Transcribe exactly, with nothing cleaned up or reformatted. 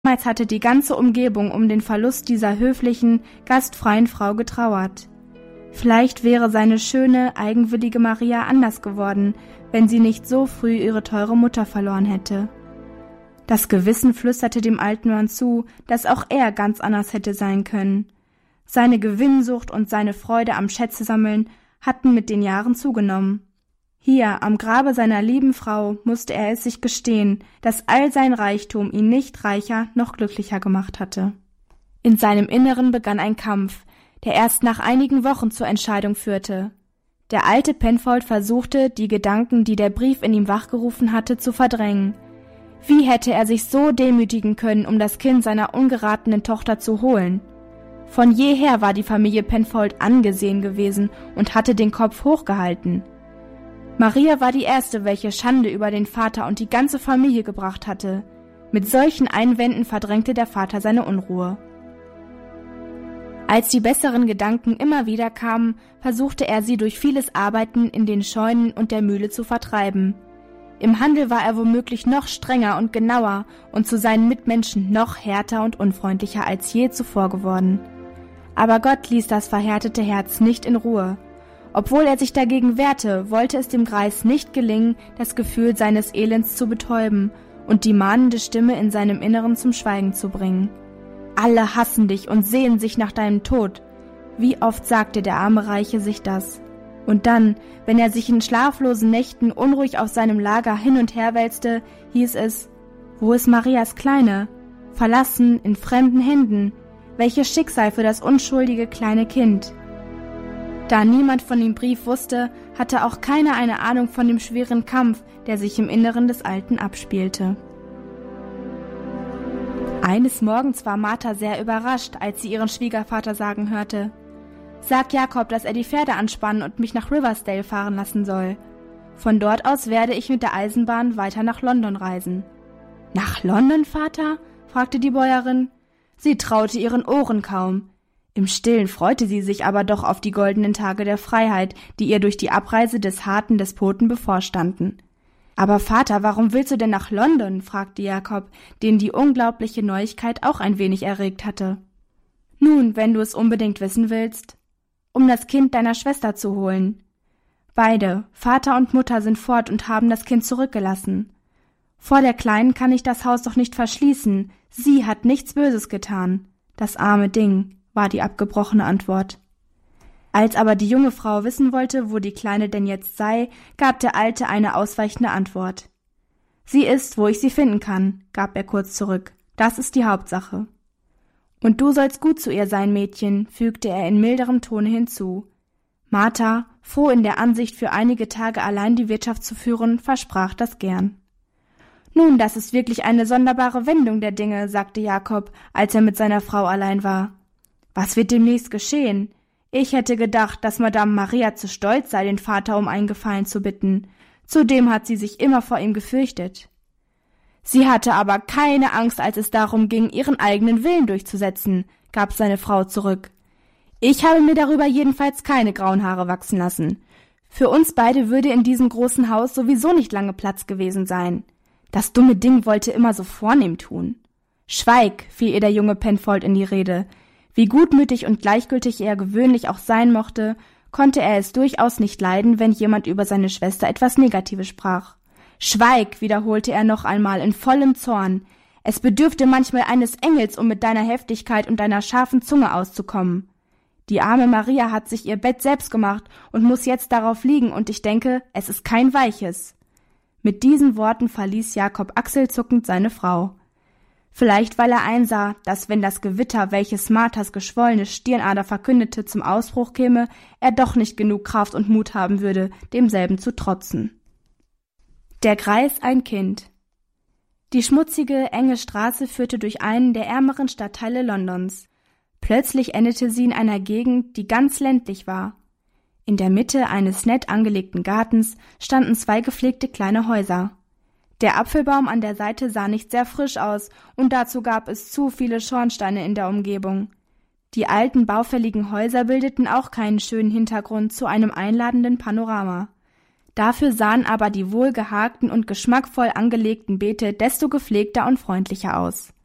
Damals hatte die ganze Umgebung um den Verlust dieser höflichen, gastfreien Frau getrauert. Vielleicht wäre seine schöne, eigenwillige Maria anders geworden, wenn sie nicht so früh ihre teure Mutter verloren hätte. Das Gewissen flüsterte dem alten Mann zu, dass auch er ganz anders hätte sein können. Seine Gewinnsucht und seine Freude am Schätzesammeln hatten mit den Jahren zugenommen. Hier, am Grabe seiner lieben Frau, musste er es sich gestehen, dass all sein Reichtum ihn nicht reicher noch glücklicher gemacht hatte. In seinem Inneren begann ein Kampf, der erst nach einigen Wochen zur Entscheidung führte. Der alte Penfold versuchte, die Gedanken, die der Brief in ihm wachgerufen hatte, zu verdrängen. Wie hätte er sich so demütigen können, um das Kind seiner ungeratenen Tochter zu holen? Von jeher war die Familie Penfold angesehen gewesen und hatte den Kopf hochgehalten. Maria war die erste, welche Schande über den Vater und die ganze Familie gebracht hatte. Mit solchen Einwänden verdrängte der Vater seine Unruhe. Als die besseren Gedanken immer wieder kamen, versuchte er sie durch vieles Arbeiten in den Scheunen und der Mühle zu vertreiben. Im Handel war er womöglich noch strenger und genauer und zu seinen Mitmenschen noch härter und unfreundlicher als je zuvor geworden. Aber Gott ließ das verhärtete Herz nicht in Ruhe. Obwohl er sich dagegen wehrte, wollte es dem Greis nicht gelingen, das Gefühl seines Elends zu betäuben und die mahnende Stimme in seinem Inneren zum Schweigen zu bringen. Alle hassen dich und sehnen sich nach deinem Tod. Wie oft sagte der arme Reiche sich das? Und dann, wenn er sich in schlaflosen Nächten unruhig auf seinem Lager hin und her wälzte, hieß es: Wo ist Marias Kleine? Verlassen, in fremden Händen. Welches Schicksal für das unschuldige kleine Kind? Da niemand von dem Brief wusste, hatte auch keiner eine Ahnung von dem schweren Kampf, der sich im Inneren des Alten abspielte. Eines Morgens war Martha sehr überrascht, als sie ihren Schwiegervater sagen hörte: »Sag Jakob, dass er die Pferde anspannen und mich nach Riversdale fahren lassen soll. Von dort aus werde ich mit der Eisenbahn weiter nach London reisen.« »Nach London, Vater?« fragte die Bäuerin. Sie traute ihren Ohren kaum. Im Stillen freute sie sich aber doch auf die goldenen Tage der Freiheit, die ihr durch die Abreise des harten Despoten bevorstanden. »Aber Vater, warum willst du denn nach London?« fragte Jakob, den die unglaubliche Neuigkeit auch ein wenig erregt hatte. »Nun, wenn du es unbedingt wissen willst, um das Kind deiner Schwester zu holen. Beide, Vater und Mutter, sind fort und haben das Kind zurückgelassen. Vor der Kleinen kann ich das Haus doch nicht verschließen, sie hat nichts Böses getan. Das arme Ding«, war die abgebrochene Antwort. Als aber die junge Frau wissen wollte, wo die Kleine denn jetzt sei, gab der Alte eine ausweichende Antwort. »Sie ist, wo ich sie finden kann«, gab er kurz zurück. »Das ist die Hauptsache.« »Und du sollst gut zu ihr sein, Mädchen«, fügte er in milderem Tone hinzu. Martha, froh in der Ansicht, für einige Tage allein die Wirtschaft zu führen, versprach das gern. »Nun, das ist wirklich eine sonderbare Wendung der Dinge«, sagte Jakob, als er mit seiner Frau allein war. »Was wird demnächst geschehen? Ich hätte gedacht, dass Madame Maria zu stolz sei, den Vater um einen Gefallen zu bitten. Zudem hat sie sich immer vor ihm gefürchtet.« »Sie hatte aber keine Angst, als es darum ging, ihren eigenen Willen durchzusetzen«, gab seine Frau zurück. »Ich habe mir darüber jedenfalls keine grauen Haare wachsen lassen. Für uns beide würde in diesem großen Haus sowieso nicht lange Platz gewesen sein. Das dumme Ding wollte immer so vornehm tun.« »Schweig«, fiel ihr der junge Penfold in die Rede. Wie gutmütig und gleichgültig er gewöhnlich auch sein mochte, konnte er es durchaus nicht leiden, wenn jemand über seine Schwester etwas Negatives sprach. »Schweig«, wiederholte er noch einmal in vollem Zorn. »Es bedürfte manchmal eines Engels, um mit deiner Heftigkeit und deiner scharfen Zunge auszukommen. Die arme Maria hat sich ihr Bett selbst gemacht und muss jetzt darauf liegen, und ich denke, es ist kein weiches.« Mit diesen Worten verließ Jakob achselzuckend seine Frau. Vielleicht weil er einsah, dass wenn das Gewitter, welches Marthas geschwollene Stirnader verkündete, zum Ausbruch käme, er doch nicht genug Kraft und Mut haben würde, demselben zu trotzen. Der Greis ein Kind. Die schmutzige, enge Straße führte durch einen der ärmeren Stadtteile Londons. Plötzlich endete sie in einer Gegend, die ganz ländlich war. In der Mitte eines nett angelegten Gartens standen zwei gepflegte kleine Häuser. Der Apfelbaum an der Seite sah nicht sehr frisch aus, und dazu gab es zu viele Schornsteine in der Umgebung. Die alten, baufälligen Häuser bildeten auch keinen schönen Hintergrund zu einem einladenden Panorama. Dafür sahen aber die wohl gehagten und geschmackvoll angelegten Beete desto gepflegter und freundlicher aus.